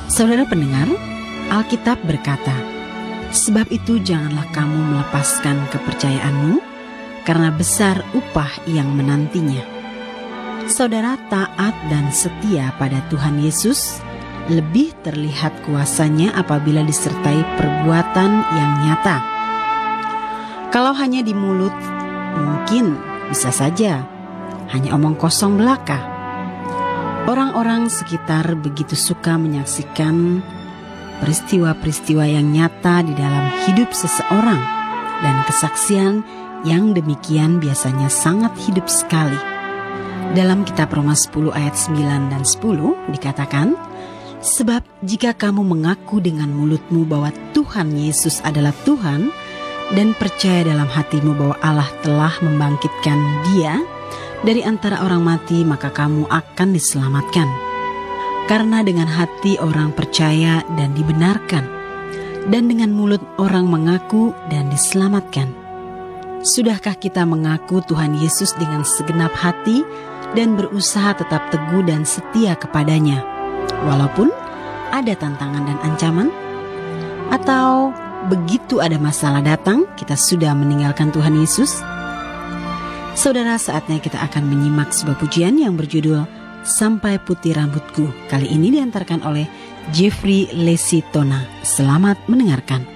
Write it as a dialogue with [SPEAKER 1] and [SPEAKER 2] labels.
[SPEAKER 1] Saudara pendengar, Alkitab berkata, "Sebab itu janganlah kamu melepaskan kepercayaanmu, karena besar upah yang menantinya." Saudara, taat dan setia pada Tuhan Yesus lebih terlihat kuasanya apabila disertai perbuatan yang nyata. Kalau hanya di mulut, mungkin bisa saja hanya omong kosong belaka. Orang-orang sekitar begitu suka menyaksikan peristiwa-peristiwa yang nyata di dalam hidup seseorang, dan kesaksian yang demikian biasanya sangat hidup sekali. Dalam kitab Roma 10 ayat 9 dan 10 dikatakan, "Sebab jika kamu mengaku dengan mulutmu bahwa Tuhan Yesus adalah Tuhan, dan percaya dalam hatimu bahwa Allah telah membangkitkan Dia dari antara orang mati, maka kamu akan diselamatkan. Karena dengan hati orang percaya dan dibenarkan, dan dengan mulut orang mengaku dan diselamatkan." Sudahkah kita mengaku Tuhan Yesus dengan segenap hati dan berusaha tetap teguh dan setia kepadanya, walaupun ada tantangan dan ancaman? Atau begitu ada masalah datang, kita sudah meninggalkan Tuhan Yesus? Saudara, saatnya kita akan menyimak sebuah pujian yang berjudul "Sampai Putih Rambutku". Kali ini diantarkan oleh Jeffrey Lesitona. Selamat mendengarkan.